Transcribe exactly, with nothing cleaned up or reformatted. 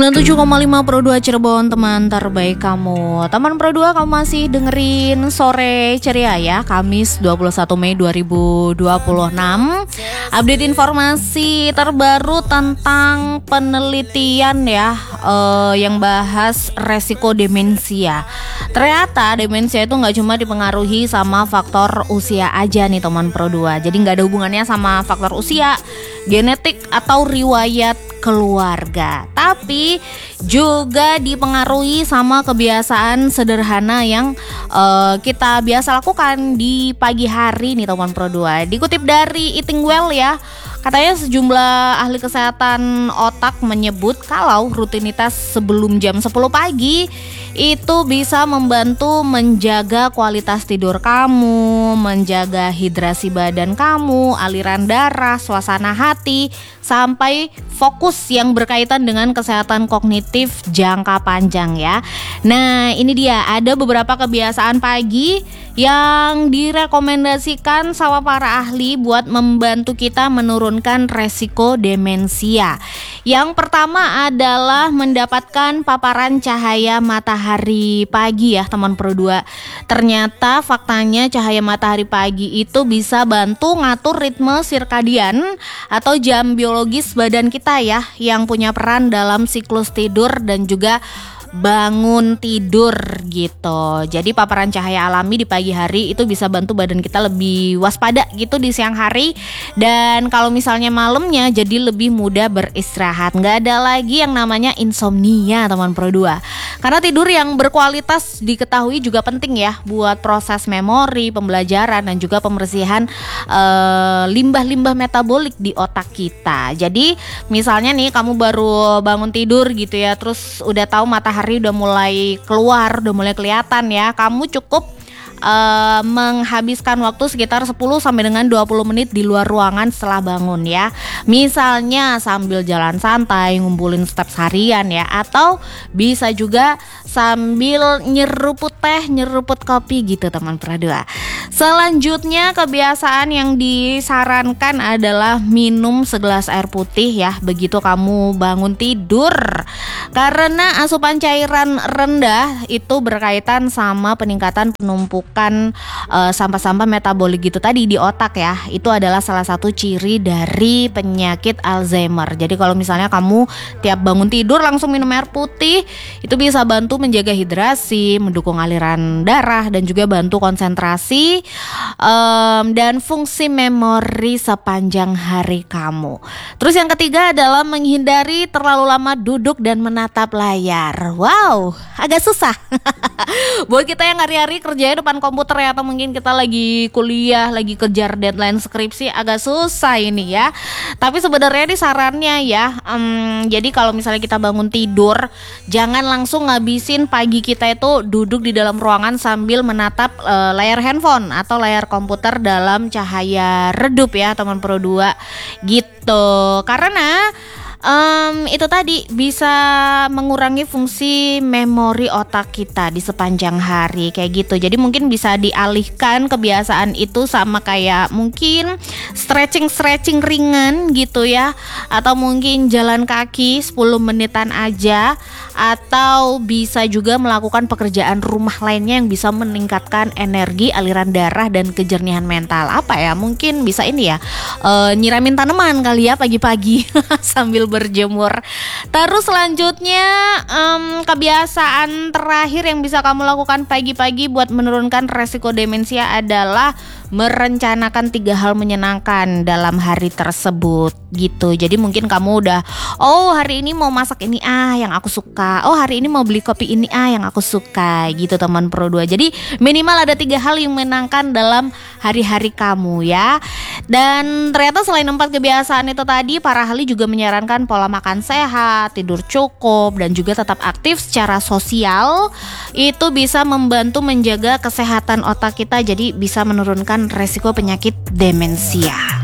sembilan puluh tujuh koma lima Pro dua Cirebon, teman terbaik kamu. Teman Pro dua, kamu masih dengerin Sore Ceria ya, Kamis dua puluh satu Mei dua ribu dua puluh enam. Update informasi terbaru tentang penelitian ya, uh, yang bahas resiko demensia. Ternyata demensia itu gak cuma dipengaruhi sama faktor usia aja nih teman Pro dua. Jadi gak ada hubungannya sama faktor usia, genetik, atau riwayat keluarga, tapi juga dipengaruhi sama kebiasaan sederhana yang uh, kita biasa lakukan di pagi hari nih teman Pro dua. Dikutip dari Eating Well ya, katanya sejumlah ahli kesehatan otak menyebut kalau rutinitas sebelum jam sepuluh pagi itu bisa membantu menjaga kualitas tidur kamu, menjaga hidrasi badan kamu, aliran darah, suasana hati, sampai fokus yang berkaitan dengan kesehatan kognitif jangka panjang ya. Nah, ini dia ada beberapa kebiasaan pagi yang direkomendasikan sama para ahli buat membantu kita menurunkan resiko demensia. Yang pertama adalah mendapatkan paparan cahaya matahari pagi ya teman Pro dua. Ternyata faktanya cahaya matahari pagi itu bisa bantu ngatur ritme sirkadian atau jam biologis badan kita ya, yang punya peran dalam siklus tidur dan juga bangun tidur gitu. Jadi paparan cahaya alami di pagi hari itu bisa bantu badan kita lebih waspada gitu di siang hari. Dan kalau misalnya malamnya jadi lebih mudah beristirahat. Nggak ada lagi yang namanya insomnia teman Pro dua. Karena tidur yang berkualitas diketahui juga penting ya buat proses memori, pembelajaran, dan juga pembersihan uh, limbah-limbah metabolik di otak kita. Jadi misalnya nih kamu baru bangun tidur gitu ya, terus udah tahu matahari hari udah mulai keluar, udah mulai kelihatan ya, kamu cukup uh, menghabiskan waktu sekitar sepuluh sampai dengan dua puluh menit di luar ruangan setelah bangun ya. Misalnya sambil jalan santai, ngumpulin steps harian ya, atau bisa juga sambil nyeruput teh, nyeruput kopi gitu teman Pro dua. Selanjutnya kebiasaan yang disarankan adalah minum segelas air putih ya begitu kamu bangun tidur. Karena asupan cairan rendah itu berkaitan sama peningkatan penumpukan uh, sampah-sampah metabolik gitu tadi di otak ya. Itu adalah salah satu ciri dari penyakit Alzheimer. Jadi kalau misalnya kamu tiap bangun tidur langsung minum air putih, itu bisa bantu menjaga hidrasi, mendukung aliran darah, dan juga bantu konsentrasi um, dan fungsi memori sepanjang hari kamu. Terus yang ketiga adalah menghindari terlalu lama duduk dan menatap layar. Wow, agak susah buat kita yang hari-hari kerjanya depan komputer ya, atau mungkin kita lagi kuliah, lagi kejar deadline skripsi, agak susah ini ya. Tapi sebenarnya di sarannya ya, um, jadi kalau misalnya kita bangun tidur, jangan langsung ngabisin pagi kita itu duduk di dalam ruangan sambil menatap uh, layar handphone atau layar komputer dalam cahaya redup ya teman Pro dua gitu. Karena Um, itu tadi bisa mengurangi fungsi memori otak kita di sepanjang hari kayak gitu. Jadi mungkin bisa dialihkan kebiasaan itu sama kayak mungkin stretching-stretching ringan gitu ya, atau mungkin jalan kaki sepuluh menitan aja, atau bisa juga melakukan pekerjaan rumah lainnya yang bisa meningkatkan energi, aliran darah, dan kejernihan mental. Apa ya, mungkin bisa ini ya, uh, nyiramin tanaman kali ya pagi-pagi sambil berjemur. Terus selanjutnya um, kebiasaan terakhir yang bisa kamu lakukan pagi-pagi buat menurunkan resiko demensia adalah merencanakan tiga hal menyenangkan dalam hari tersebut gitu. Jadi mungkin kamu udah, oh hari ini mau masak ini ah yang aku suka, oh hari ini mau beli kopi ini ah yang aku suka gitu teman Pro dua. Jadi minimal ada tiga hal yang menyenangkan dalam hari-hari kamu ya. Dan ternyata selain empat kebiasaan itu tadi, para ahli juga menyarankan pola makan sehat, tidur cukup, dan juga tetap aktif secara sosial. Itu bisa membantu menjaga kesehatan otak kita, jadi bisa menurunkan resiko penyakit demensia.